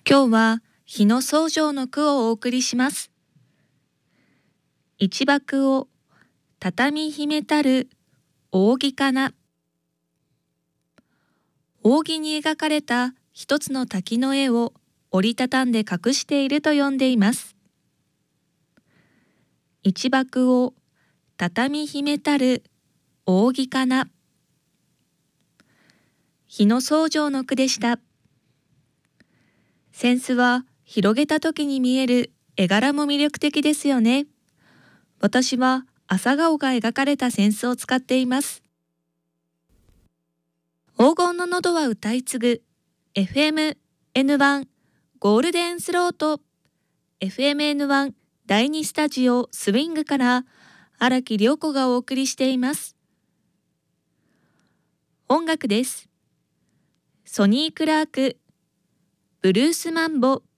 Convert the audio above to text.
今日は日野宗城の句をお送りします。一幕を畳秘めたる扇かな。扇に描かれた一つの滝の絵を折りたたんで隠していると読んでいます。一幕を畳秘めたる扇かな。日野宗城の句でした。扇子は広げた時に見える絵柄も魅力的ですよね。私は朝顔が描かれた扇子を使っています。黄金の喉は歌い継ぐ FM-N1 ゴールデンスロート FM-N1 第2スタジオスウィングから荒木涼子がお送りしています。音楽です。ソニー・クラークブルースマンボ